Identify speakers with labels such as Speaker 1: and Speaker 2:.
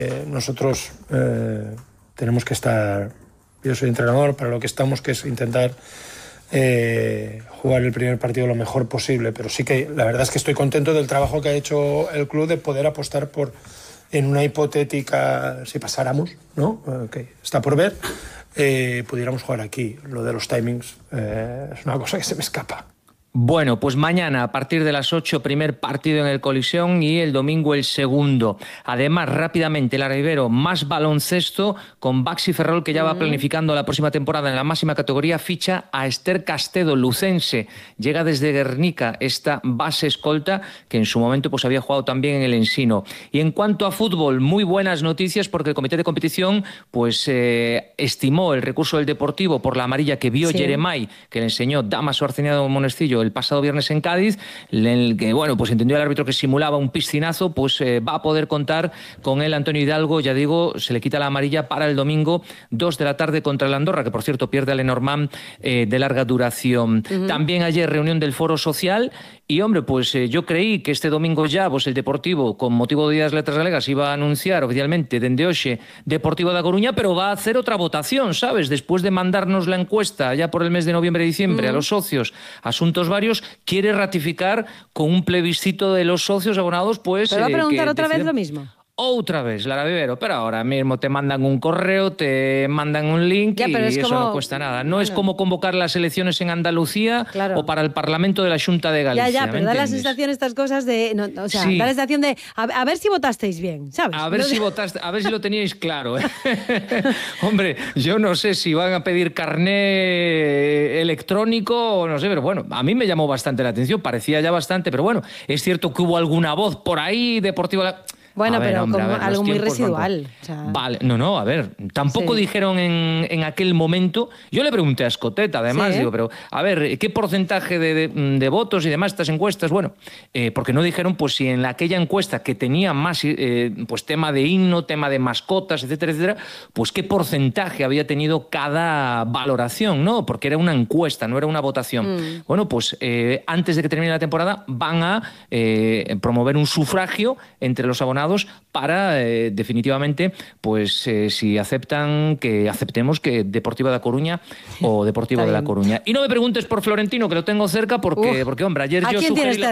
Speaker 1: Nosotros tenemos que estar, yo soy entrenador, para lo que estamos, que es intentar jugar el primer partido lo mejor posible, pero sí que la verdad es que estoy contento del trabajo que ha hecho el club de poder apostar por, en una hipotética, si pasáramos, ¿no? Que está por ver, pudiéramos jugar aquí. Lo de los timings es una cosa que se me escapa.
Speaker 2: Bueno, pues mañana a partir de las 8, primer partido en el Coliseum y el domingo el segundo. Además, rápidamente, el Arribero, más baloncesto con Baxi Ferrol, que ya va planificando la próxima temporada en la máxima categoría, ficha a Esther Castedo, lucense. Llega desde Guernica esta base escolta que en su momento pues había jugado también en el Ensino. Y en cuanto a fútbol, muy buenas noticias porque el comité de competición pues estimó el recurso del Deportivo por la amarilla que vio Jeremai, que le enseñó Damaso Arceniado Monestillo el pasado viernes en Cádiz, en el que, bueno, pues entendió el árbitro que simulaba un piscinazo, pues va a poder contar con él Antonio Hidalgo, ya digo, se le quita la amarilla para el domingo 2 de la tarde contra el Andorra, que por cierto pierde a Lenormand de larga duración. También ayer reunión del Foro Social y, hombre, pues yo creí que este domingo ya pues el Deportivo, con motivo de Días Letras Galegas, iba a anunciar oficialmente dende hoxe Deportivo da Coruña, pero va a hacer otra votación, ¿sabes? Después de mandarnos la encuesta ya por el mes de noviembre y diciembre a los socios, asuntos varios, quiere ratificar con un plebiscito de los socios abonados, pues...
Speaker 3: ¿Pero va a preguntar otra vez lo mismo?
Speaker 2: Otra vez, Lara Vivero, pero ahora mismo te mandan un correo, te mandan un link y eso como... no cuesta nada. No es como convocar las elecciones en Andalucía o para el Parlamento de la Xunta de Galicia.
Speaker 3: Pero da la sensación estas cosas de... No, o sea, da la sensación de a ver si votasteis bien, ¿sabes?
Speaker 2: A ver si votaste, a ver si lo teníais claro. Hombre, yo no sé si van a pedir carné electrónico o no sé, pero bueno, a mí me llamó bastante la atención, parecía ya bastante, pero bueno, es cierto que hubo alguna voz por ahí, Deportiva...
Speaker 3: Bueno,
Speaker 2: ver,
Speaker 3: pero
Speaker 2: hombre,
Speaker 3: como
Speaker 2: ver,
Speaker 3: algo muy residual. O sea...
Speaker 2: Vale, no, a ver, tampoco dijeron en aquel momento, yo le pregunté a Escotet, además, digo, pero a ver, ¿qué porcentaje de votos y demás estas encuestas? Bueno, porque no dijeron, pues si en aquella encuesta que tenía más pues tema de himno, tema de mascotas, etcétera, etcétera, pues qué porcentaje había tenido cada valoración, ¿no? Porque era una encuesta, no era una votación. Bueno, pues antes de que termine la temporada van a promover un sufragio entre los abonados para definitivamente, pues si aceptan, que aceptemos que Deportiva da Coruña o Deportivo de La Coruña. Y no me preguntes por Florentino, que lo tengo cerca, porque hombre, ayer yo sugerí...